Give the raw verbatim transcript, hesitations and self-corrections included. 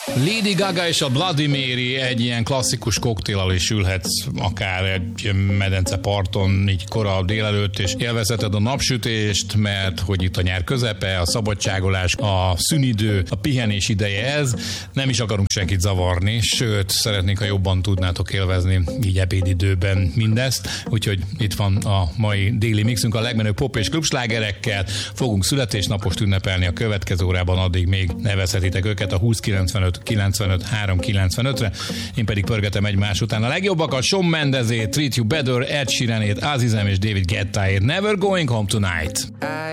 Lady Gaga és a Bloody Mary egy ilyen klasszikus koktéllal is ülhetsz akár egy medenceparton így kora délelőtt, és élvezheted a napsütést, mert hogy itt a nyár közepe, a szabadságolás, a szünidő, a pihenés ideje ez. Nem is akarunk senkit zavarni, sőt, szeretnénk, ha jobban tudnátok élvezni így ebédidőben mindezt. Úgyhogy itt van a mai déli mixünk a legmenőbb pop és klubslágerekkel. Fogunk születésnapost ünnepelni a következő órában, addig még nevezhetitek őket a húsz kilencvenöt kilencvenöt három kilencvenötre. Én pedig pörgetem egymás után a legjobbakat: Shawn Mendesét, Treat You Better, Ed Sheeranét, Azizem és David Guettaét. Never Going Home Tonight.